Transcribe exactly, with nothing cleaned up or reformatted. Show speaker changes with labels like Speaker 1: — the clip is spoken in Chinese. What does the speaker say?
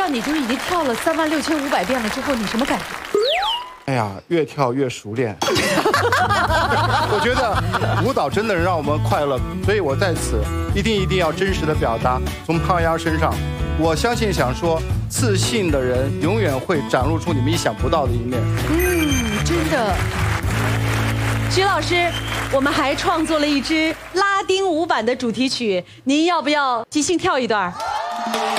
Speaker 1: 你就是已经跳了三万六千五百遍了之后，你什么感觉？
Speaker 2: 哎呀，越跳越熟练。我觉得舞蹈真的让我们快乐，所以我在此一定一定要真实的表达。从胖丫身上，我相信想说，自信的人永远会展露出你们意想不到的一面。
Speaker 1: 嗯，真的。徐老师，我们还创作了一支拉丁舞版的主题曲，您要不要即兴跳一段？